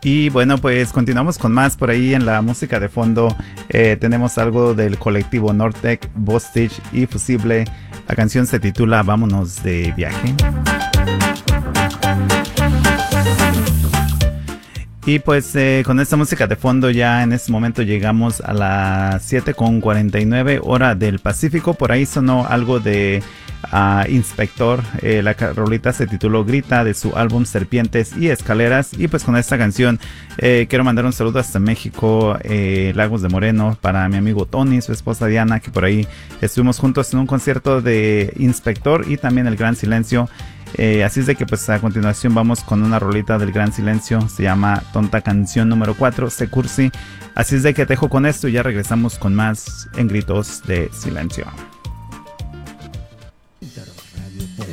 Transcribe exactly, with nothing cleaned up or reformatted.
Y bueno, pues continuamos con más por ahí en la música de fondo. Eh, tenemos algo del colectivo Nortec, Bostich y Fusible. La canción se titula Vámonos de viaje. Y pues eh, con esta música de fondo ya en este momento llegamos a las siete con cuarenta y nueve hora del Pacífico. Por ahí sonó algo de uh, Inspector. Eh, la rolita se tituló Grita, de su álbum Serpientes y Escaleras. Y pues con esta canción eh, quiero mandar un saludo hasta México, eh, Lagos de Moreno, para mi amigo Tony, su esposa Diana, que por ahí estuvimos juntos en un concierto de Inspector y también El Gran Silencio. Eh, así es de que pues a continuación vamos con una rolita del Gran Silencio. Se llama Tonta Canción número cuatro, Se Cursi. Así es de que te dejo con esto y ya regresamos con más en Gritos de Silencio.